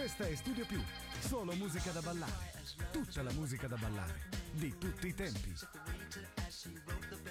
Questa è Studio Più, solo musica da ballare. Tutta la musica da ballare, di tutti i tempi.